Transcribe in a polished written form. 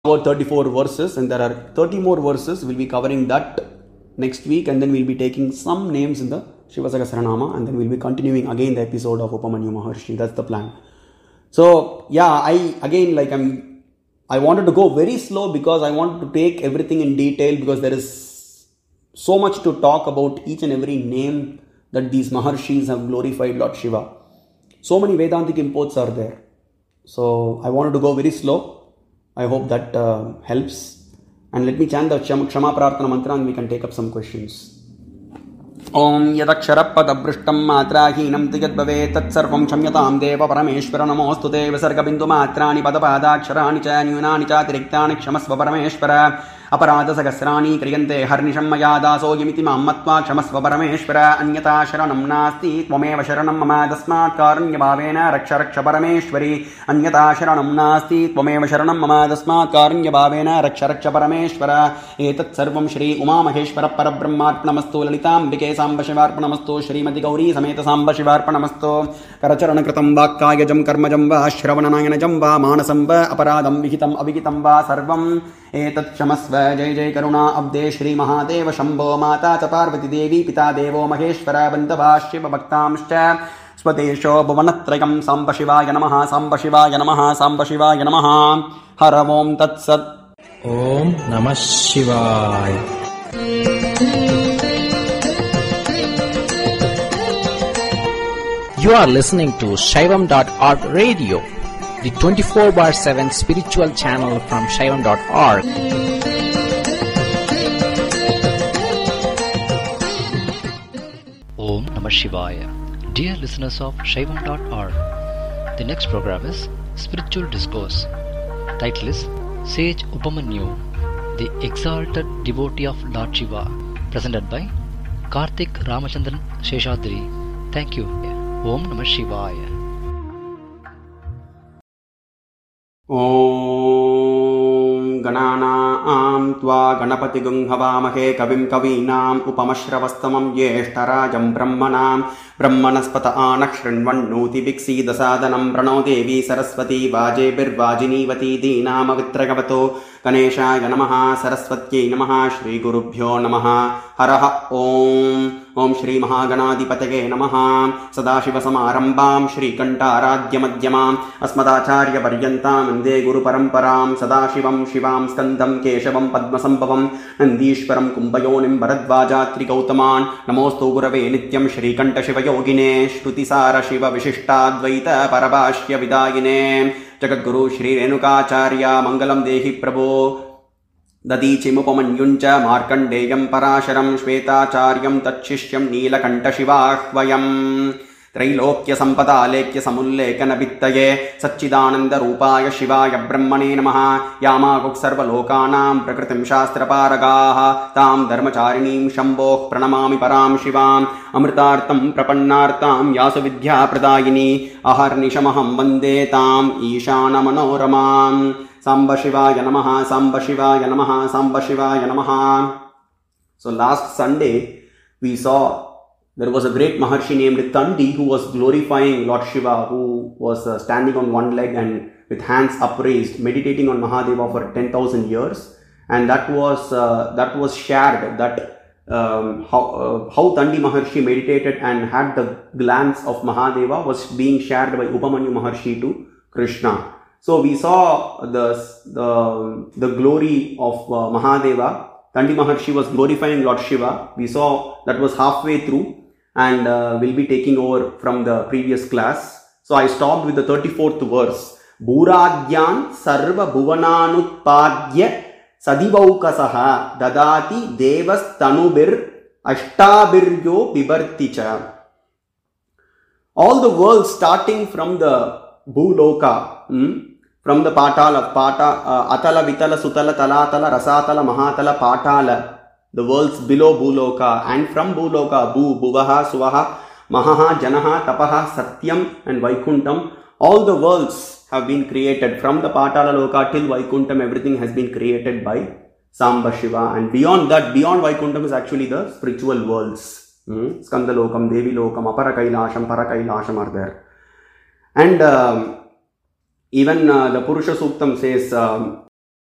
about 34 verses, and there are 30 more verses. We'll be covering that next week, and then we'll be taking some names in the Shiva Sahasranama, and then we'll be continuing again the episode of Upamanyu Maharshi. That's the plan. So yeah, I wanted to go very slow because I wanted to take everything in detail, because there is so much to talk about each and every name that these Maharshis have glorified Lord Shiva. So many Vedantic imports are there. So I wanted to go very slow. I hope that helps. And let me chant the Kshama Prarthana mantra and we can take up some questions. Om Yadaksharappadabhrishtam Matrahinam Tigadbhave Tatsarvam Chamyatam Deva Parameshwara Namostu Te Visarga Bindu Matrani Padapadaksharaani Cha Nyunani Cha Tiriktani Kshamasva Parameshwara Aparada Sagasrani Kriyante Harnisham Mayada Soyamiti Mammatva Kshamasva Parameshwara Anyata Sharanam Nasti Tvameva Sharanam Mama Dasmat Karanya Bhavena Raksharaksha Parameshwari Anyata Sharanam Nasti Tvameva Sharanam Mama Dasmat Karanya Bhavena Raksharaksha Parameshwara Etat Sarvam Shri Uma Maheshwara Parabrahmarpanamastu Lalitambike Samba Shivarpanamastu Shrimati Gauri Sameta Samba Shivarpanamastu Karacharana Kritam Vakkayajam Karmajam Va Shravananayanajam Va Manasam Va Aparadam Vihitam Avigitam Va Sarvam Etat Shamasva जय जय करुणा अब्दे श्री महादेव शंभो माता च पार्वती देवी पिता देवो महेश्वर बंधवा शिव भक्तांश्च स्वदेशो भुवनत्रयं सांब शिवाय नमः सांब शिवाय नमः सांब शिवाय नमः हर ओम तत्सत् ओम नमः शिवाय. You are listening to Shaivam.org radio, the 24/7 spiritual channel from Shaivam.org. Om Namah Shivaya. Dear listeners of Shaivam.org, the next program is Spiritual Discourse. Title is Sage Upamanyu, the Exalted Devotee of Lord Shiva, presented by Karthik Ramachandran Sheshadri. Thank you. Om Namah Shivaya. Om Ganana Tva Ganapati Gunghavaamahe Kavim Kavinam Upamashravastamam Yeshtarajam Brahmanam Brahmanaspata Anakshrinvannuti Viksi Dasadanam Prano Devi Saraswati Vajebir Vajinivati Dinam Avitragavato Ganeshaya Namaha Saraswatye Namaha Shri Gurubhyo Namaha Haraha Om Shri Mahaganadipatage Namaha Sadashiva Samarambam Shri Kantaradhya Madhyamam Asmadacharya Paryantam Ande Guru Paramparam Sadashivam Shivam Skandam Keshavam Padmasambhavam Nandishwaram Kumbhayonim Bharadvajatri Gautaman Namostu Gurave Nityam Shri Kanta Shiva Yogine Shrutisara Shiva Vishishtaadvaita Parabhashya Vidayine Jagadguru Shri Renukacharya Mangalam Dehi Prabhu Dadichimupamanyuncha Markandeyam Parasharam Shvetacharyam Tachishyam Neelakanta Shivahvayam Trailokya Sampada Lekya Samullekana Vittaye Satchidananda Rupaya Shivaya Brahmane Namaha Yamaguk Sarva Lokanam Prakritim Shastra Paragaha Tam Dharmacharinim Shambho Pranamami Param Shivam Amritartam Prapannartam Yasavidya Pradayini Aharnishamaham Vande Tam Ishana Manoramam Samba Shivaya Namaha, Samba Shivaya Namaha, Samba Shivaya Namaha. So last Sunday, we saw there was a great Maharshi named Tandi who was glorifying Lord Shiva, who was standing on one leg and with hands upraised, meditating on Mahadeva for 10,000 years. And that was shared, that how Tandi Maharshi meditated and had the glance of Mahadeva was being shared by Upamanyu Maharshi to Krishna. So we saw the glory of Mahadeva. Tandi Maharshi was glorifying Lord Shiva. We saw that was halfway through, and we'll be taking over from the previous class. So I stopped with the 34th verse. Bhuradyan sarva bhuvananutpadya sadivaukasaha dadati devas tanubir ashtabiryo bibarticha. All the worlds starting from the Bhuloka, from the Atala, Vitala, Sutala, Talatala, Rasatala, Mahatala, Patala, the worlds below Bhuloka, and from Bhuloka, Bhuvaha, Suvaha, Mahaha, Janaha, Tapaha, Satyam and Vaikuntam, all the worlds have been created. From the Patala Loka till Vaikuntam, everything has been created by Samba Shiva. And beyond that, beyond Vaikuntam is actually the spiritual worlds. Skandalokam, Devi Lokam, Apara Kailasham, Para Kailasham are there. And even the Purusha Suktam says,